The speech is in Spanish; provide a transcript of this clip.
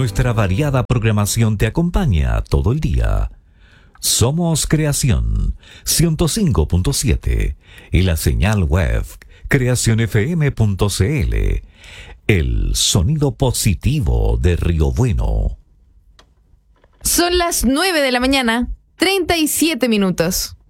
Nuestra variada programación te acompaña todo el día. Somos Creación 105.7 y la señal web creacionfm.cl. El sonido positivo de Río Bueno. Son las 9 de la mañana, 37 minutos.